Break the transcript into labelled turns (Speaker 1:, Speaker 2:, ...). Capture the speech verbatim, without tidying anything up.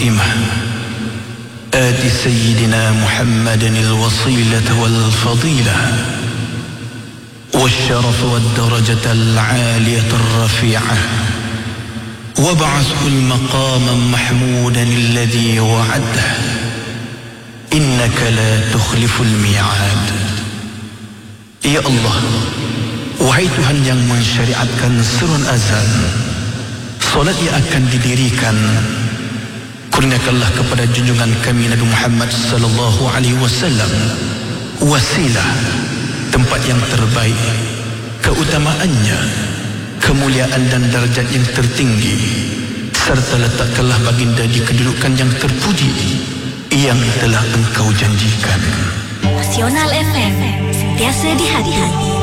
Speaker 1: القائمة آت سيدنا محمد الوصيلة والفضيلة والشرف والدرجة العالية الرفيعة وابعثه المقام محمودا الذي وعده إنك لا تخلف الميعاد. Ya Allah, wahai Tuhan yang mensyariatkan seruan azan, solat yang akan didirikan, kurniakanlah kepada junjungan kami Nabi Muhammad sallallahu alaihi wasallam wasilah, tempat yang terbaik, keutamaannya, kemuliaan dan darjat yang tertinggi, serta letakkanlah baginda di kedudukan yang terpuji yang telah engkau janjikan.
Speaker 2: Nasional F M, sentiasa di hati.